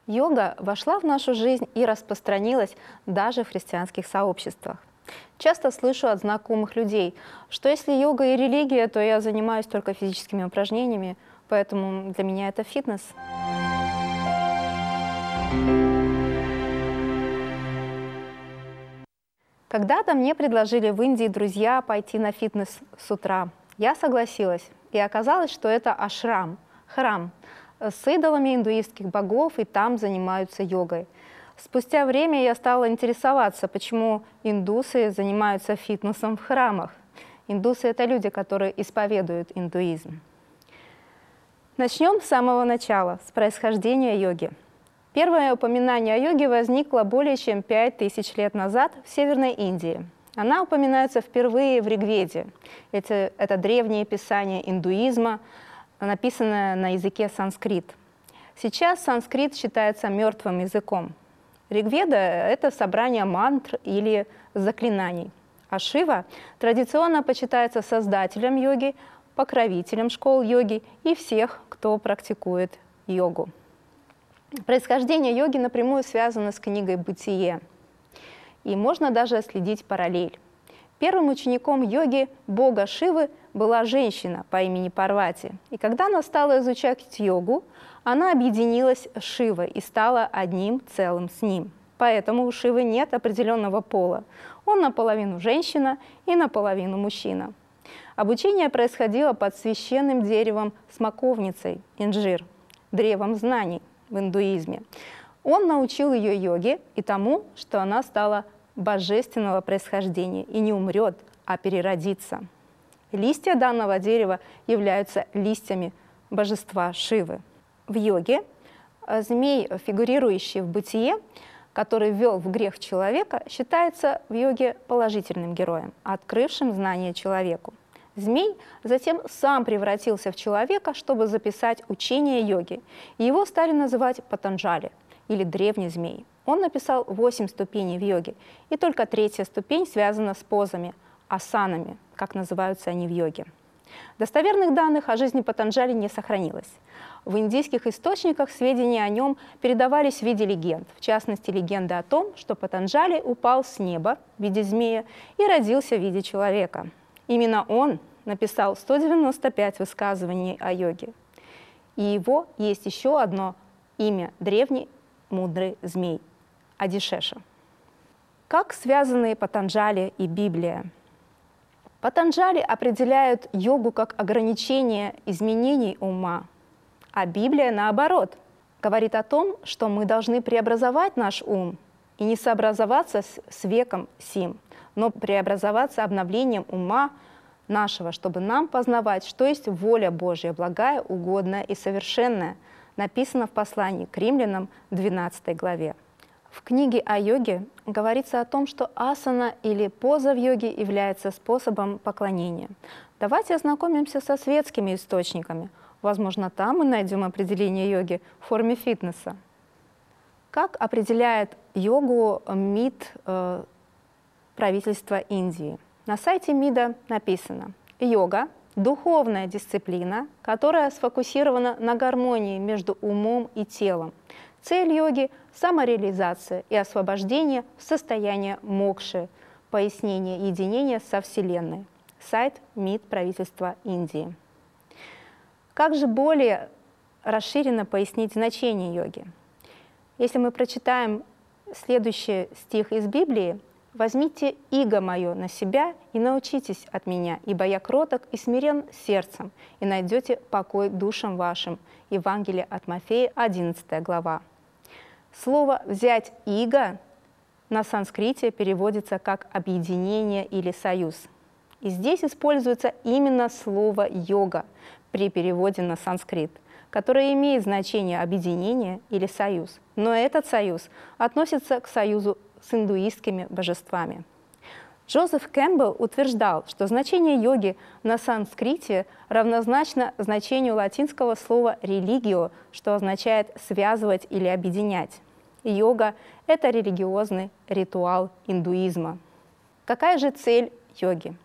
Йога вошла в нашу жизнь и распространилась даже в христианских сообществах. Часто слышу от знакомых людей, что если йога и религия, то я занимаюсь только физическими упражнениями, поэтому для меня это фитнес. Когда-то мне предложили в Индии друзья пойти на фитнес с утра. Я согласилась, и оказалось, что это ашрам, храм, с идолами индуистских богов, и там занимаются йогой. Спустя время я стала интересоваться, почему индусы занимаются фитнесом в храмах. Индусы — это люди, которые исповедуют индуизм. Начнем с самого начала, с происхождения йоги. Первое упоминание о йоге возникло более чем 5000 лет назад в Северной Индии. Она упоминается впервые в Ригведе. Это древнее писание индуизма, написанное на языке санскрит. Сейчас санскрит считается мертвым языком. Ригведа — это собрание мантр или заклинаний. А Шива традиционно почитается создателем йоги, покровителем школ йоги и всех, кто практикует йогу. Происхождение йоги напрямую связано с книгой «Бытие». И можно даже следить параллель. Первым учеником йоги, бога Шивы, была женщина по имени Парвати. И когда она стала изучать йогу, она объединилась с Шивой и стала одним целым с ним. Поэтому у Шивы нет определенного пола. Он наполовину женщина и наполовину мужчина. Обучение происходило под священным деревом смоковницей, инжир, древом знаний в индуизме. Он научил ее йоге и тому, что она стала божественного происхождения и не умрет, а переродится. Листья данного дерева являются листьями божества Шивы. В йоге змей, фигурирующий в бытие, который ввел в грех человека, считается в йоге положительным героем, открывшим знание человеку. Змей затем сам превратился в человека, чтобы записать учение йоги. Его стали называть Патанджали, или древний змей. Он написал 8 ступеней в йоге, и только 3-я ступень связана с позами, асанами, как называются они в йоге. Достоверных данных о жизни Патанджали не сохранилось. В индийских источниках сведения о нем передавались в виде легенд, в частности, легенда о том, что Патанджали упал с неба в виде змея и родился в виде человека. Именно он написал 195 высказываний о йоге. И его есть еще одно имя – древний мудрый змей – Адишеша. Как связаны Патанджали и Библия? Патанджали определяют йогу как ограничение изменений ума, а Библия, наоборот, говорит о том, что мы должны преобразовать наш ум и не сообразоваться с веком сим, но преобразоваться обновлением ума нашего, чтобы нам познавать, что есть воля Божья, благая, угодная и совершенная, написано в послании к Римлянам, 12 главе. В книге о йоге говорится о том, что асана или поза в йоге является способом поклонения. Давайте ознакомимся со светскими источниками. Возможно, там мы найдем определение йоги в форме фитнеса. Как определяет йогу МИД правительства Индии? На сайте МИДа написано: йога – духовная дисциплина, которая сфокусирована на гармонии между умом и телом. Цель йоги – самореализация и освобождение в состояние мокши, пояснение единения со Вселенной. Сайт МИД правительства Индии. Как же более расширенно пояснить значение йоги? Если мы прочитаем следующий стих из Библии: «Возьмите иго мое на себя и научитесь от меня, ибо я кроток и смирен сердцем, и найдете покой душам вашим». Евангелие от Матфея, 11 глава. Слово «взять иго» на санскрите переводится как «объединение» или «союз». И здесь используется именно слово «йога» при переводе на санскрит, которое имеет значение «объединение» или «союз». Но этот союз относится к союзу с индуистскими божествами. Джозеф Кэмпбелл утверждал, что значение йоги на санскрите равнозначно значению латинского слова «религио», что означает «связывать» или «объединять». Йога – это религиозный ритуал индуизма. Какая же цель йоги?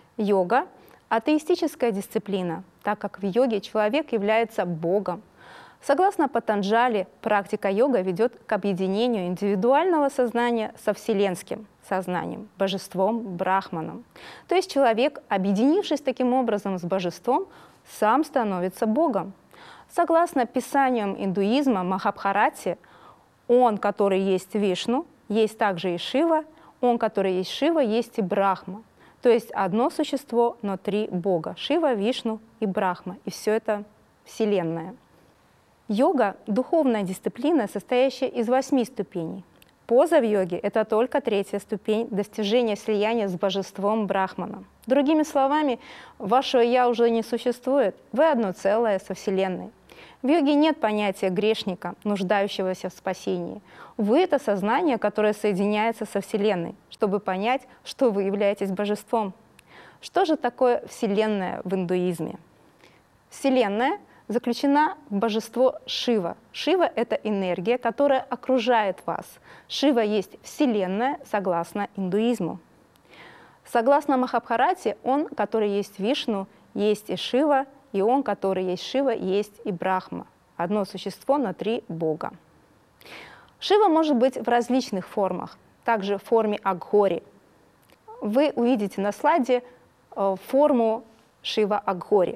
Йога – атеистическая дисциплина, так как в йоге человек является богом. Согласно Патанджали, практика йога ведет к объединению индивидуального сознания со вселенским сознанием, божеством, брахманом. То есть человек, объединившись таким образом с божеством, сам становится Богом. Согласно писаниям индуизма Махабхарате, он, который есть Вишну, есть также и Шива, он, который есть Шива, есть и Брахма. То есть одно существо, но три Бога – Шива, Вишну и Брахма. И все это Вселенная. Йога – духовная дисциплина, состоящая из 8 ступеней. Поза в йоге – это только 3-я ступень достижения слияния с божеством Брахманом. Другими словами, вашего «я» уже не существует, вы одно целое со Вселенной. В йоге нет понятия грешника, нуждающегося в спасении. Вы – это сознание, которое соединяется со Вселенной, чтобы понять, что вы являетесь божеством. Что же такое Вселенная в индуизме? Вселенная заключена в божество Шива. Шива – это энергия, которая окружает вас. Шива есть Вселенная, согласно индуизму. Согласно Махабхарате, он, который есть Вишну, есть и Шива, и он, который есть Шива, есть и Брахма. Одно существо, но три Бога. Шива может быть в различных формах, также в форме Агхори. Вы увидите на слайде форму Шива Агхори.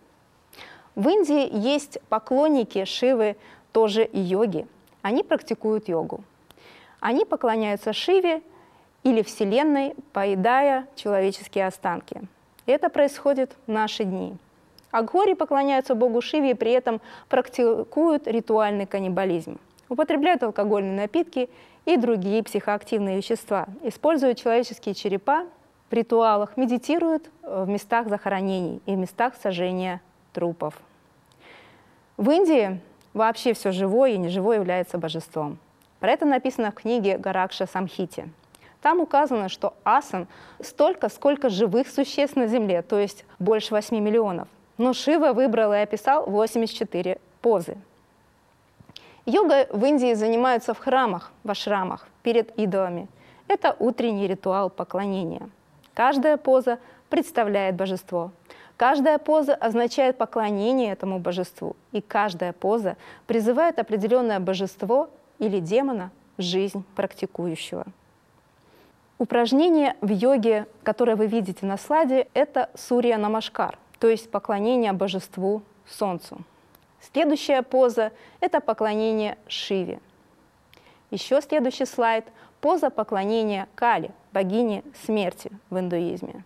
В Индии есть поклонники Шивы, тоже и йоги. Они практикуют йогу. Они поклоняются Шиве или Вселенной, поедая человеческие останки. Это происходит в наши дни. Агхори поклоняются богу Шиве и при этом практикуют ритуальный каннибализм. Употребляют алкогольные напитки и другие психоактивные вещества. Используют человеческие черепа в ритуалах, медитируют в местах захоронений и в местах сожжения трупов. В Индии вообще все живое и неживое является божеством. Про это написано в книге Гаракша Самхити. Там указано, что асан столько, сколько живых существ на Земле, то есть больше 8 миллионов. Но Шива выбрал и описал 84 позы. Йогой в Индии занимаются в храмах, в ашрамах, перед идолами. Это утренний ритуал поклонения. Каждая поза представляет божество. Каждая поза означает поклонение этому божеству, и каждая поза призывает определенное божество или демона в жизнь практикующего. Упражнение в йоге, которое вы видите на слайде, это Сурья Намашкар, то есть поклонение божеству Солнцу. Следующая поза – это поклонение Шиве. Еще следующий слайд – поза поклонения Кали, богине смерти в индуизме.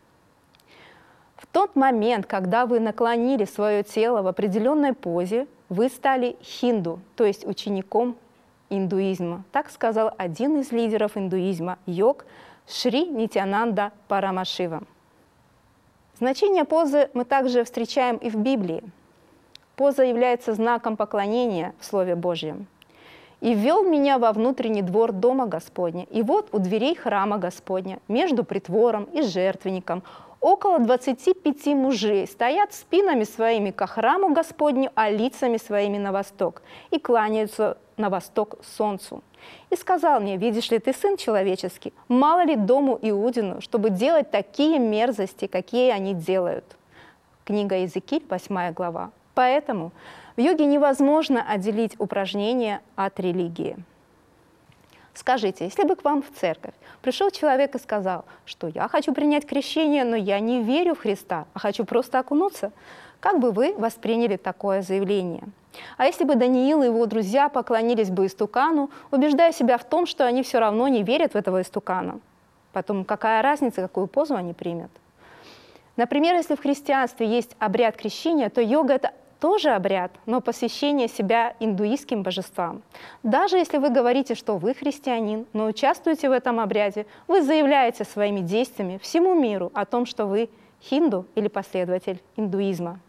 В тот момент, когда вы наклонили свое тело в определенной позе, вы стали хинду, то есть учеником индуизма. Так сказал один из лидеров индуизма, йог Шри Нитьянанда Парамашива. Значение позы мы также встречаем и в Библии. Поза является знаком поклонения в Слове Божьем. «И ввел меня во внутренний двор дома Господня, и вот у дверей храма Господня, между притвором и жертвенником, около 25 мужей стоят спинами своими ко храму Господню, а лицами своими на восток, и кланяются на восток солнцу. И сказал мне: видишь ли ты, сын человеческий, мало ли дому Иудину, чтобы делать такие мерзости, какие они делают». Книга Иезекииль, 8 глава. Поэтому в йоге невозможно отделить упражнения от религии. Скажите, если бы к вам в церковь пришел человек и сказал, что я хочу принять крещение, но я не верю в Христа, а хочу просто окунуться, как бы вы восприняли такое заявление? А если бы Даниил и его друзья поклонились бы истукану, убеждая себя в том, что они все равно не верят в этого истукана? Потом какая разница, какую позу они примут? Например, если в христианстве есть обряд крещения, то йога – это тоже обряд, но посвящение себя индуистским божествам. Даже если вы говорите, что вы христианин, но участвуете в этом обряде, вы заявляете своими действиями всему миру о том, что вы хинду или последователь индуизма.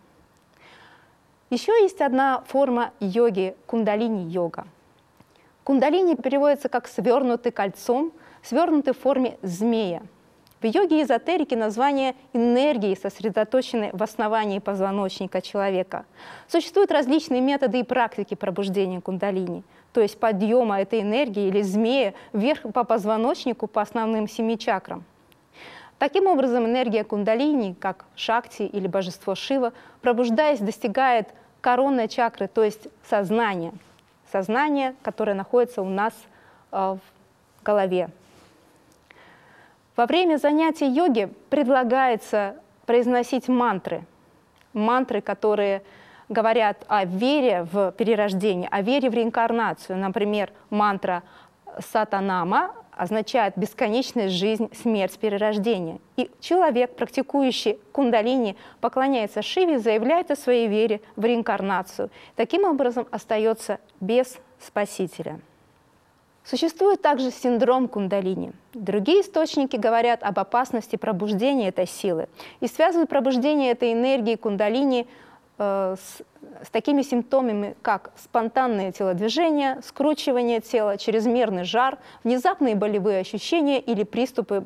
Еще есть одна форма йоги – кундалини-йога. Кундалини переводится как «свернутый кольцом», свернутый в форме змея. В йоге эзотерики название энергии сосредоточены в основании позвоночника человека. Существуют различные методы и практики пробуждения кундалини, то есть подъема этой энергии или змея вверх по позвоночнику по основным 7 чакрам. Таким образом, энергия кундалини, как Шакти или божество Шива, пробуждаясь, достигает коронной чакры, то есть сознание. Сознание, которое находится у нас в голове. Во время занятий йоги предлагается произносить мантры. Мантры, которые говорят о вере в перерождение, о вере в реинкарнацию. Например, мантра «Сатанама» означает бесконечная жизнь, смерть, перерождение. И человек, практикующий кундалини, поклоняется Шиве и заявляет о своей вере в реинкарнацию. Таким образом, остается без Спасителя. Существует также синдром кундалини. Другие источники говорят об опасности пробуждения этой силы и связывают пробуждение этой энергии кундалини с такими симптомами, как спонтанные телодвижения, скручивание тела, чрезмерный жар, внезапные болевые ощущения или приступы